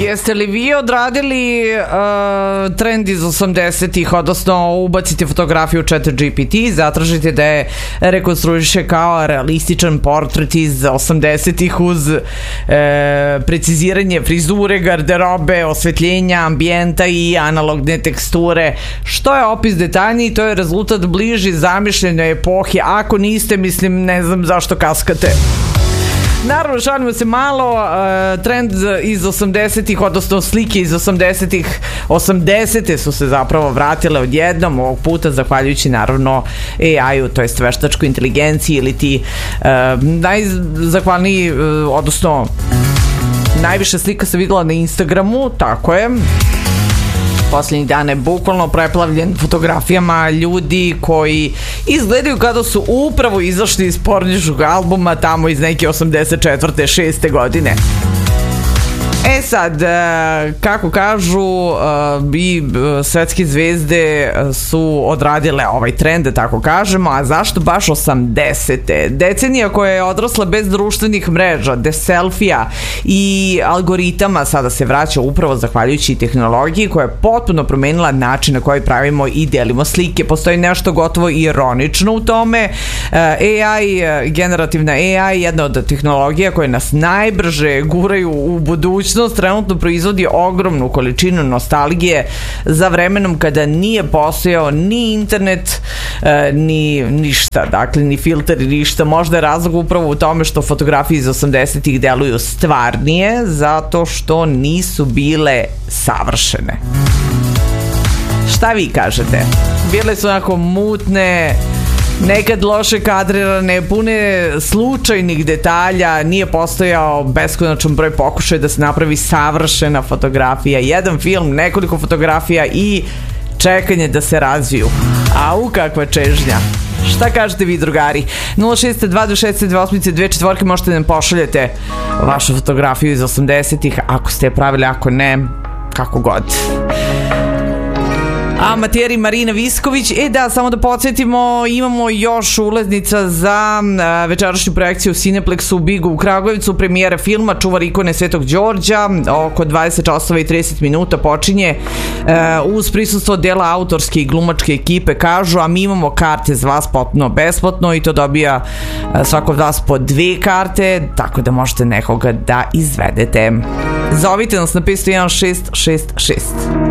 Jeste li vi odradili trend iz 80-ih, odnosno ubacite fotografiju u ChatGPT, zatražite da je rekonstruiše kao realističan portret iz 80-ih uz preciziranje frizure, garderobe, osvetljenja, ambijenta i analogne teksture. Što je opis detaljniji, to je rezultat bliži zamišljenoj epohi. Ako niste, mislim, ne znam zašto kaskate. Naravno, šalimo se malo, trend iz 80-ih, odnosno slike iz 80-ih, 80-te su se zapravo vratile odjednom, ovog puta zahvaljujući naravno AI-u, to jest veštačkoj inteligenciji ili ti najzahvalniji, odnosno najviše slika se videla na Instagramu, tako je. Poslednjih dana je bukvalno preplavljen fotografijama ljudi koji izgledaju kada su upravo izašli iz porničkog albuma tamo iz neke 84. 6. godine. E sad, kako kažu, i svetske zvezde su odradile ovaj trend, da tako kažemo, a zašto baš 80-te? Decenija koja je odrasla bez društvenih mreža, bez selfija i algoritama, sada se vraća upravo zahvaljujući tehnologiji koja je potpuno promenila način na koji pravimo i delimo slike. Postoji nešto gotovo ironično u tome. AI, generativna AI, jedna od tehnologija koje nas najbrže guraju u budućnost, trenutno proizvodi ogromnu količinu nostalgije za vremenom kada nije postojao ni internet, ni ništa, dakle ni filter i ništa. Možda je razlog upravo u tome što fotografije iz 80-ih deluju stvarnije, zato što nisu bile savršene. Šta vi kažete? Bile su onako mutne, nekad loše kadrirane, pune slučajnih detalja, nije postojao beskonačan broj pokušaja da se napravi savršena fotografija. Jedan film, nekoliko fotografija i čekanje da se razviju. Au, kakva čežnja. Šta kažete vi, drugari? 062262824 možete da nam pošaljete vašu fotografiju iz 80-ih, ako ste je pravili, ako ne, kako god. Amateri Marina Visković. Da, samo da podsjetimo, imamo još ulaznica za večerašnju projekciju u Cineplexu u Bigu u Kragujevcu, premijera filma Čuvar ikone Svetog Đorđa, oko 20 časova i 30 minuta počinje uz prisustvo dela autorske i glumačke ekipe, kažu, a mi imamo karte za vas potpuno besplatno i to dobija svako od vas po 2 karte, tako da možete nekoga da izvedete. Zovite nas na 51666.